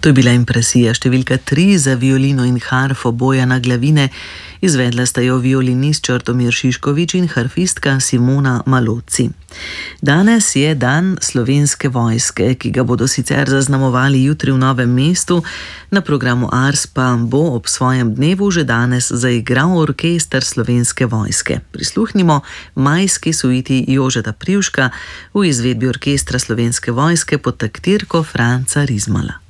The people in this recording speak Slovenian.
To je bila impresija številka 3 za violino in harfo Bojana Glavine. Izvedla sta jo violinist Črtomir Šiškovič in harfistka Simona Malozzi. Danes je dan Slovenske vojske, ki ga bodo sicer zaznamovali jutri v Novem mestu. Na programu Ars pa bo ob svojem dnevu že danes zaigral orkester Slovenske vojske. Prisluhnimo majski suiti Jožeta Privška v izvedbi orkestra Slovenske vojske pod taktirko Franca Rizmala.